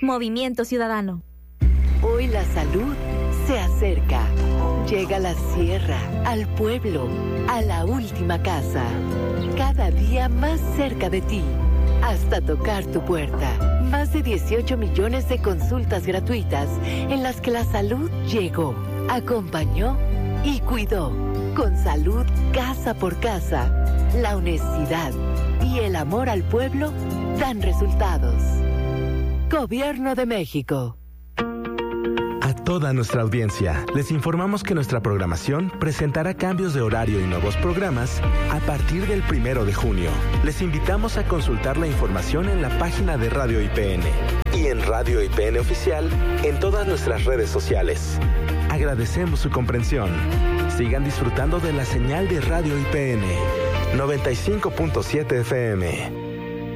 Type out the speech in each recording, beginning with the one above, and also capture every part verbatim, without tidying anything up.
Movimiento Ciudadano. Hoy la salud se acerca. Llega a la sierra, al pueblo, a la última casa. Cada día más cerca de ti, hasta tocar tu puerta. Más de dieciocho millones de consultas gratuitas en las que la salud llegó, acompañó y cuidó. Con salud casa por casa, la honestidad y el amor al pueblo dan resultados. Gobierno de México. A toda nuestra audiencia, les informamos que nuestra programación presentará cambios de horario y nuevos programas a partir del primero de junio. Les invitamos a consultar la información en la página de Radio I P N y en Radio I P N Oficial en todas nuestras redes sociales. Agradecemos su comprensión. Sigan disfrutando de la señal de Radio I P N noventa y cinco punto siete F M.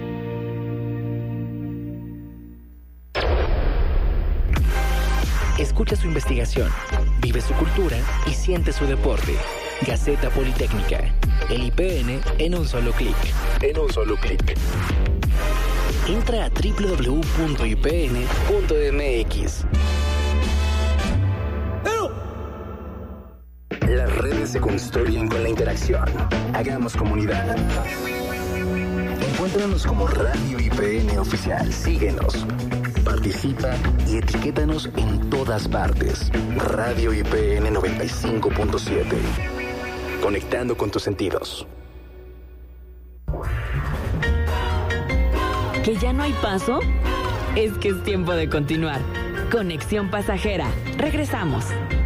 Escucha su investigación, vive su cultura y siente su deporte. Gaceta Politécnica, el I P N en un solo clic. En un solo clic. Entra a doble u doble u doble u punto i p n punto m x. Las redes se construyen con la interacción. Hagamos comunidad. Encuéntranos como Radio I P N Oficial. Síguenos. Participa y etiquétanos en todas partes. Radio I P N noventa y cinco punto siete. Conectando con tus sentidos. ¿Que ya no hay paso? Es que es tiempo de continuar. Conexión Pasajera. Regresamos.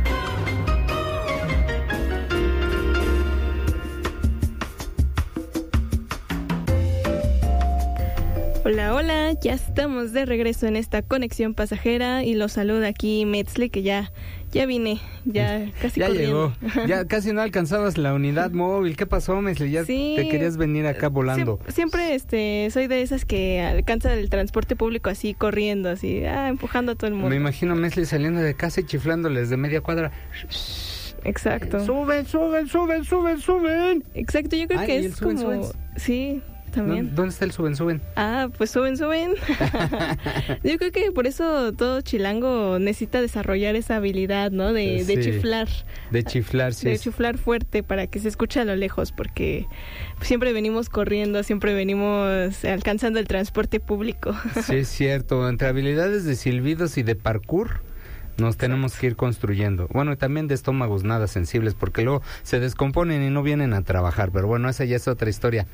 Hola, hola, ya estamos de regreso en esta conexión pasajera y los saluda aquí Metzli, que ya, ya vine, ya casi ya corriendo. llegó, ya casi no alcanzabas la unidad móvil. ¿Qué pasó, Metzli? Ya sí, te querías venir acá volando. Siempre, siempre este, soy de esas que alcanza el transporte público así corriendo, así, ah, empujando a todo el mundo. Me imagino a Metzli saliendo de casa y chiflándoles de media cuadra. Exacto. Suben, suben, suben, suben, suben. Exacto, yo creo Ay, que ¿y es el suben, como... suben? Sí. También. ¿Dónde está el suben, suben? Ah, pues suben, suben. Yo creo que por eso todo chilango necesita desarrollar esa habilidad, ¿no? De, sí, de chiflar. De chiflar, sí. De es. chiflar fuerte para que se escuche a lo lejos, porque siempre venimos corriendo, siempre venimos alcanzando el transporte público. Sí, es cierto. Entre habilidades de silbidos y de parkour, nos tenemos que ir construyendo. Bueno, y también de estómagos nada sensibles, porque luego se descomponen y no vienen a trabajar. Pero bueno, esa ya es otra historia.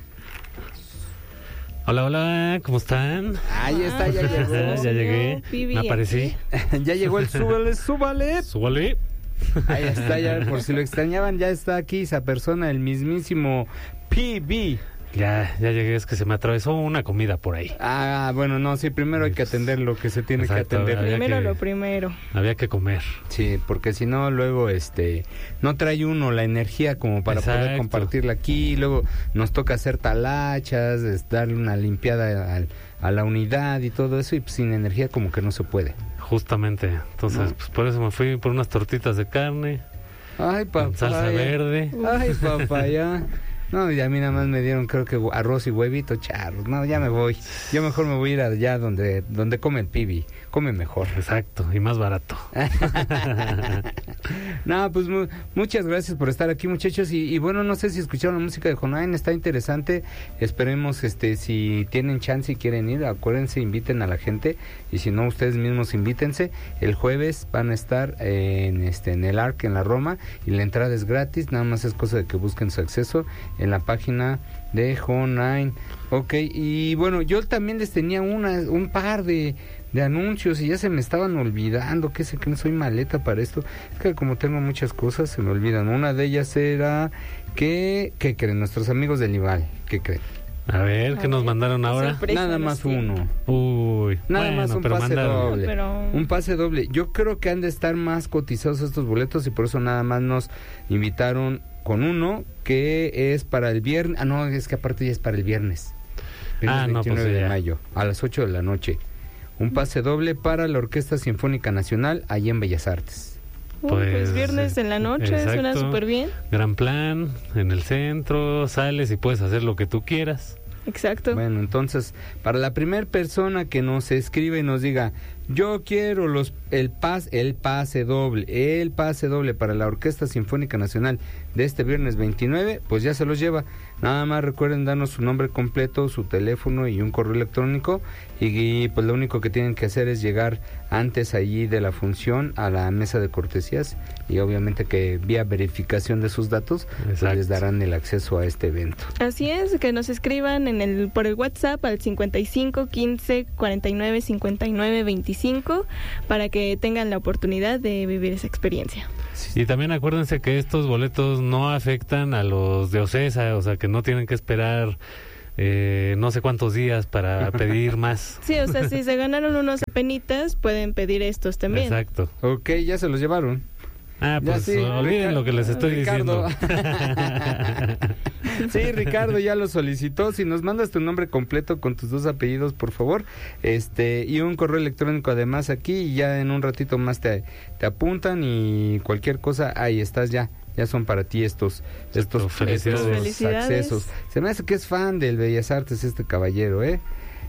Hola, hola, ¿cómo están? Ahí está, ya llegó. Ya llegué, me aparecí. Ya llegó el súbale, súbale. Súbale. Ahí está, ya, por si lo extrañaban, ya está aquí esa persona, el mismísimo P B. Ya, ya llegué, es que se me atravesó una comida por ahí. Ah, bueno, no, sí, primero hay que atender lo que se tiene Exacto, que atender. Primero que, lo primero. Había que comer. Sí, porque si no, luego, este, no trae uno la energía como para Exacto. poder compartirla aquí, luego nos toca hacer talachas, es darle una limpiada a, a la unidad y todo eso, y pues, sin energía como que no se puede. Justamente, entonces, no. pues por eso me fui por unas tortitas de carne. Ay, papá. Salsa verde. Ay, papá, ya. No, y a mí nada más me dieron, creo que arroz y huevito charros. No, ya me voy. Yo mejor me voy a ir allá donde donde come el pibi. Come mejor. Exacto, y más barato. No, pues mu- muchas gracias por estar aquí, muchachos. Y, y bueno, no sé si escucharon la música de Jonain, está interesante. Esperemos, este, si tienen chance y quieren ir, acuérdense, inviten a la gente. Y si no, ustedes mismos invítense. El jueves van a estar en este en el Arc, en la Roma, y la entrada es gratis. Nada más es cosa de que busquen su acceso en la página de Jonain. Ok, y bueno, yo también les tenía una un par de, de anuncios y ya se me estaban olvidando, que sé que no soy maleta para esto. Es que como tengo muchas cosas se me olvidan. Una de ellas era que, ¿qué creen? Nuestros amigos del Ival, ¿qué creen? A ver, ¿qué nos mandaron ahora? Sorpresa, Nada más sí. uno. Uy, Nada bueno, más un pero pase mandaron. doble. Pero... Un pase doble. Yo creo que han de estar más cotizados estos boletos y por eso nada más nos invitaron con uno que es para el viernes. Ah, no, es que aparte ya es para el viernes. Viernes Ah, no, veintinueve pues de ya. mayo, a las ocho de la noche. Un pase doble para la Orquesta Sinfónica Nacional allá en Bellas Artes. Uh, pues, Pues, viernes en la noche, exacto. suena súper bien. Gran plan, en el centro, sales y puedes hacer lo que tú quieras. Exacto. Bueno, entonces, para la primera persona que nos escribe y nos diga, yo quiero los el pas el pase doble, el pase doble para la Orquesta Sinfónica Nacional de este viernes veintinueve, pues ya se los lleva. Nada más recuerden darnos su nombre completo, su teléfono y un correo electrónico y, y pues lo único que tienen que hacer es llegar antes allí de la función a la mesa de cortesías y obviamente que vía verificación de sus datos pues les darán el acceso a este evento. Así es, que nos escriban en el por el WhatsApp al cincuenta y cinco, quince, cuarenta y nueve, cincuenta y nueve, veinticinco para que tengan la oportunidad de vivir esa experiencia. Y también acuérdense que estos boletos no afectan a los de Ocesa, o sea que no tienen que esperar eh, no sé cuántos días para pedir más. Sí, o sea, si se ganaron unos penitas, pueden pedir estos también. Exacto. Ok, ya se los llevaron. Ah, pues sí, olviden Rica- lo que les estoy Ricardo. diciendo. Sí, Ricardo ya lo solicitó. Si nos mandas tu nombre completo con tus dos apellidos, por favor, este y un correo electrónico además aquí, y ya en un ratito más te, te apuntan y cualquier cosa, ahí estás ya. Ya son para ti estos estos, Felicidades. estos Felicidades. accesos. Se me hace que es fan del Bellas Artes este caballero, ¿eh?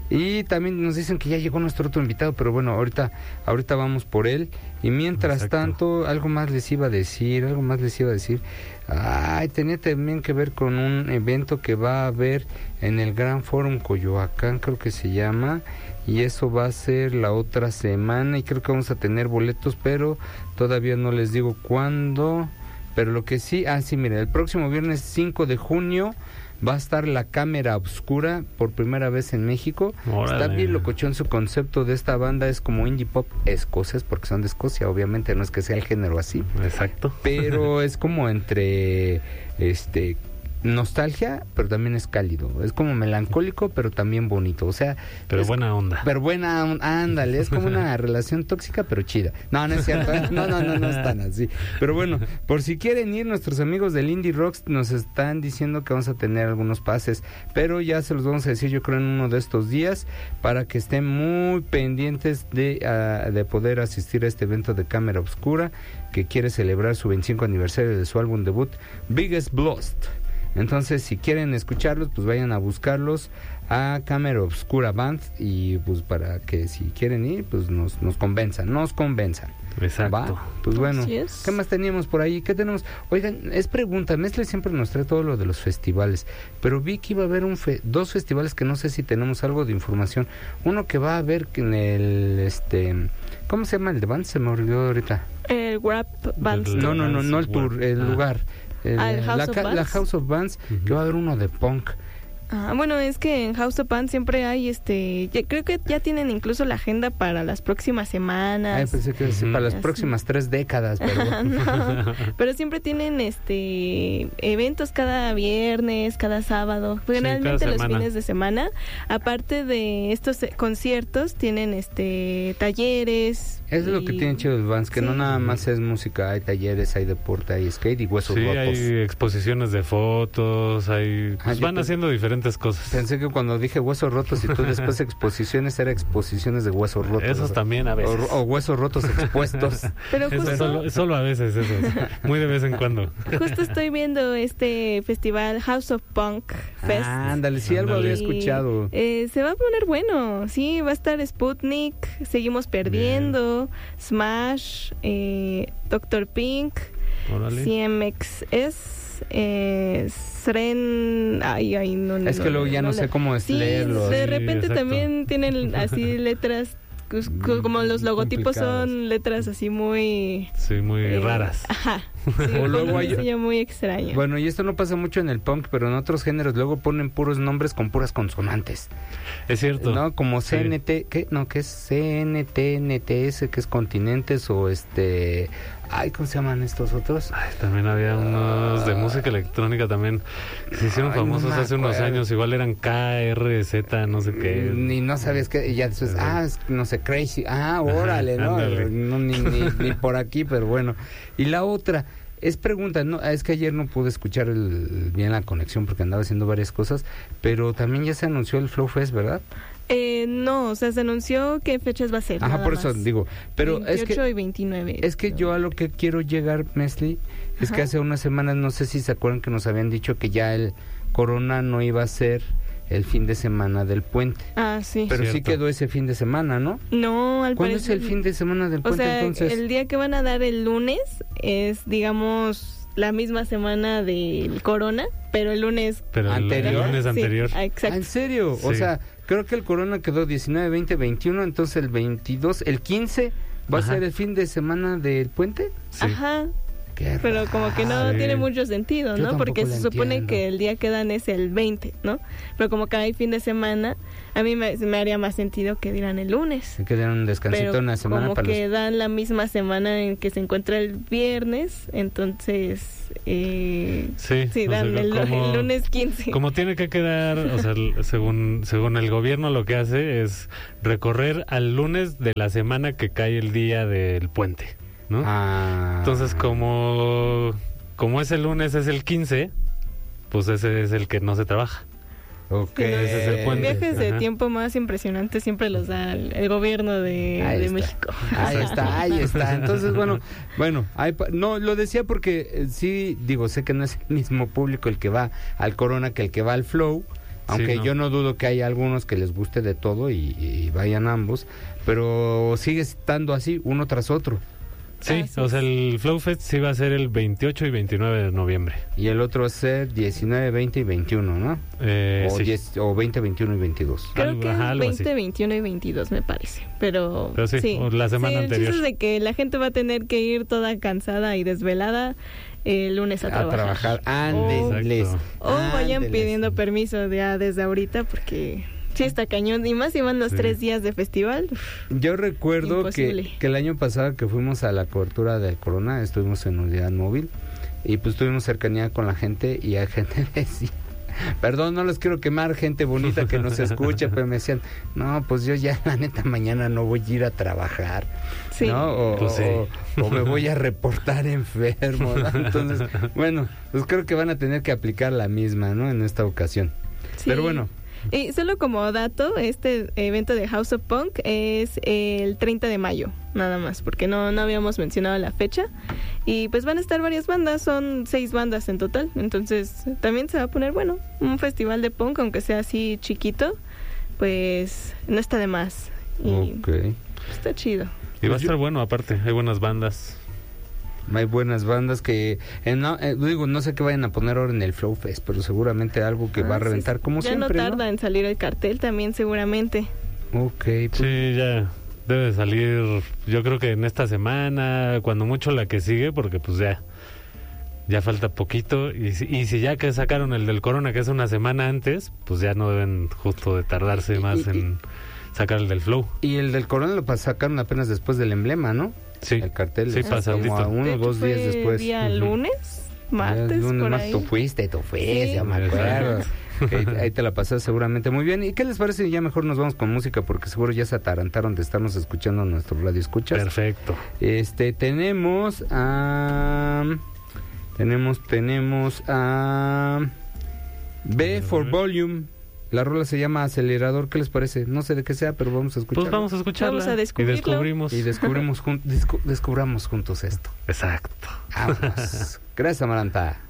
Y también nos dicen que ya llegó nuestro otro invitado, pero bueno, ahorita ahorita vamos por él. Y mientras Exacto. tanto, algo más les iba a decir, algo más les iba a decir. Ay, tenía también que ver con un evento que va a haber en el Gran Fórum Coyoacán, creo que se llama, y eso va a ser la otra semana, y creo que vamos a tener boletos, pero todavía no les digo cuándo. Pero lo que sí, ah, sí, mire, el próximo viernes cinco de junio va a estar La Cámara Obscura por primera vez en México. Órale. Está bien locochón su concepto de esta banda, es como indie pop escocés, porque son de Escocia, obviamente no es que sea el género así, Exacto. pero es como entre este nostalgia, pero también es cálido, es como melancólico, pero también bonito, o sea, Pero es- buena onda. pero buena, on- ándale, es como una relación tóxica pero chida. No, no es cierto, ¿eh? no, no, no, no es tan así. Pero bueno, por si quieren ir, nuestros amigos del Indie Rocks nos están diciendo que vamos a tener algunos pases, pero ya se los vamos a decir yo creo en uno de estos días, para que estén muy pendientes de, uh, de poder asistir a este evento de Cámara Obscura, que quiere celebrar su veinticinco aniversario de su álbum debut, Biggest Blast. Entonces, si quieren escucharlos, pues vayan a buscarlos a Cámara Obscura Band, y pues para que si quieren ir, pues nos, nos convenzan, nos convenzan. Exacto. ¿Va? Pues bueno, Así es. ¿qué más teníamos por ahí? ¿Qué tenemos? Oigan, es pregunta, Mestre siempre nos trae todo lo de los festivales, pero vi que iba a haber un fe- dos festivales que no sé si tenemos algo de información. Uno que va a haber en el, este, ¿cómo se llama el de Band? Se me olvidó ahorita. El Wrap Band. El- No, no, no, no el Bands, tour, el ah. lugar. El- Ah, el House la, of ca- Bands. la House of Bands, Ujú. que va a haber uno de punk. Ah, bueno, es que en House of Band siempre hay, este, ya- creo que ya tienen incluso la agenda para las próximas semanas. Ay, pensé que iba a decir Ujú. para las Así. próximas tres décadas, pero No, pero siempre tienen este eventos cada viernes, cada sábado, generalmente cada los semana. fines de semana. Aparte de estos eh, conciertos, tienen este talleres. es lo que y- tienen chido los bands, que no Sí. nada más es música, hay talleres, hay deporte, hay skate y huesos Sí, rotos. hay exposiciones de fotos, hay Ah, pues yo van pe- haciendo diferentes cosas. Pensé que cuando dije huesos rotos y tú después exposiciones, era exposiciones de huesos rotos. Esos o- también a veces. O, o huesos rotos expuestos. Pero Eso justo, es solo, es solo a veces eso, muy de vez en cuando. justo estoy viendo este festival House of Punk Fest. Ah, ándale, sí, algo Ándale. había escuchado. Eh, se va a poner bueno, sí, va a estar Sputnik, Seguimos Perdiendo, Smash, eh, Doctor Pink, Órale. C M X S, eh, Sren, ay, ay, no, Es no, que luego ya no la- sé cómo es Sí, leerlo. de Sí, repente exacto. también tienen así letras, pues, co- como los logotipos Complicadas. son letras así muy... Sí, muy eh, raras. Ajá, sí, O con luego un hay- diseño muy extraño. Bueno, y esto no pasa mucho en el punk, pero en otros géneros luego ponen puros nombres con puras consonantes. Es cierto. ¿No? Como Sí. C N T, ¿qué? No, que es C N T N T S, que es continentes, o este... Ay, ¿cómo se llaman estos otros? Ay, también había unos de música electrónica también que se hicieron Ay, no famosos me hace unos acuerdo. años, igual eran K R Z, no sé qué. Ni no sabes qué, y ya después, ah, es- no sé, crazy, ah, órale, ¿no? ándale. No, ni, ni, ni por aquí, pero bueno. Y la otra, es pregunta, no, es que ayer no pude escuchar el, bien la conexión porque andaba haciendo varias cosas, pero también ya se anunció el Flow Fest, ¿verdad? Eh, no, o sea, se anunció qué fechas va a ser. Ajá, nada por eso más. digo, pero es veintiocho que... y veintinueve. Es que yo a lo que quiero llegar, Mesli, es que Ajá. hace unas semanas, no sé si se acuerdan que nos habían dicho que ya el Corona no iba a ser el fin de semana del puente. Ah, sí. Pero sí Cierto. quedó ese fin de semana, ¿no? No, al ¿Cuándo es parecer... el fin de semana del O puente sea, entonces? el día que van a dar el lunes es, digamos, la misma semana del Corona, pero el lunes... Pero el- ¿Anterior? el lunes Sí, anterior. ah, exacto. Ah, ¿en serio? O Sí. sea, creo que el Corona quedó diecinueve, veinte, veintiuno, entonces el veintidós, el quince va Ajá. a ser el fin de semana del puente. Sí. Ajá, Qué pero como que no Sí. tiene mucho sentido, Yo ¿no? Porque tampoco se lo supone entiendo. que el día que dan es el veinte, ¿no? Pero como que hay fin de semana, a mí me, me haría más sentido que dieran el lunes. Se quedan un descansito Pero una semana como para que los... dan la misma semana en que se encuentra el viernes, entonces eh, Sí, sí, o sea, dan el, como- el lunes quince. Como tiene que quedar, o sea, el- según, según el gobierno lo que hace es recorrer al lunes de la semana que cae el día del puente, ¿no? Ah. Entonces, como, como ese lunes es el quince, pues ese es el que no se trabaja. Ok. Sí, no, ese es el puente. Viajes de Ajá. tiempo más impresionantes siempre los da el, el gobierno de, Ahí de está. México. Ahí está, ahí está. Entonces, bueno, bueno, hay pa- no, lo decía porque eh, sí, digo, sé que no es el mismo público el que va al Corona que el que va al Flow, aunque Sí, no. yo no dudo que hay algunos que les guste de todo y, y vayan ambos, pero sigue estando así, uno tras otro. Sí, Así o sea, es. el Flow Fest sí va a ser el veintiocho y veintinueve de noviembre. Y el otro es ser diecinueve, veinte y veintiuno, ¿no? Eh, o, sí. diez, o veinte, veintiuno y veintidós. Creo Algo- que ajá, es algo así. veinte, veintiuno y veintidós me parece, pero, Pero sí, o la semana Sí, el anterior. chiste es de que la gente va a tener que ir toda cansada y desvelada el lunes a, A trabajar. O- Ándeles. Exacto. O vayan Ándeles. pidiendo permiso ya desde ahorita porque sí está cañón. Y más si van los Sí. tres días de festival. uf, Yo recuerdo que, Imposible. que el año pasado que fuimos a la cobertura del Corona, estuvimos en unidad móvil y pues tuvimos cercanía con la gente y a gente decía, perdón, no les quiero quemar, gente bonita que nos escucha, pero me decían, no, pues yo ya la neta mañana no voy a ir a trabajar, Sí. ¿no? O, Pues sí. o- o me voy a reportar enfermo, ¿no? Entonces, bueno, pues creo que van a tener que aplicar la misma, ¿no? En esta ocasión. Sí. Pero bueno. Y solo como dato, este evento de House of Punk es el treinta de mayo, nada más, porque no, no habíamos mencionado la fecha. Y pues van a estar varias bandas, son seis bandas en total, entonces también se va a poner bueno, un festival de punk, aunque sea así chiquito, pues no está de más. Y Ok. está chido. Y va a Pues yo- estar bueno, aparte, hay buenas bandas. Hay buenas bandas que, eh, no, eh, digo, no sé qué vayan a poner ahora en el Flow Fest, pero seguramente algo que va a Ah, sí, reventar sí. como ya siempre, no tarda en salir el cartel también seguramente. Ok, pues, Sí, ya debe de salir, yo creo que en esta semana, cuando mucho la que sigue, porque pues ya, ya falta poquito. Y, si- y si ya que sacaron el del Corona, que es una semana antes, pues ya no deben justo de tardarse más y- en sacar el del Flow. y el del Corona lo pas- sacaron apenas después del emblema, ¿no? Sí, El cartel, sí, es pasadito. como a De uno o hecho, dos días fue después. día Ujú. lunes, martes, El lunes por más ahí. tú fuiste, tú fuiste, Sí. ya me acuerdo. Ok, ahí te la pasaste seguramente muy bien. ¿Y qué les parece si ya mejor nos vamos con música? Porque seguro ya se atarantaron de estarnos escuchando en nuestro radio escuchas. Perfecto. Este, tenemos a... Tenemos, tenemos a... B for Volume. La rola se llama Acelerador. ¿Qué les parece? No sé de qué sea, pero vamos a escuchar. Pues vamos a escucharla. Vamos a y descubrirlo. descubrimos. Y descubrimos jun- descu- descubramos juntos esto. Exacto. Vamos. Gracias, Amaranta.